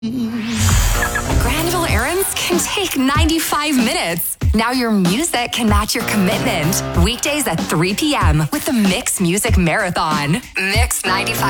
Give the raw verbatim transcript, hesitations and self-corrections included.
Granville errands can take ninety-five minutes. Now your music can match your commitment. Weekdays at three p.m. with the Mix Music Marathon. Mix ninety-five.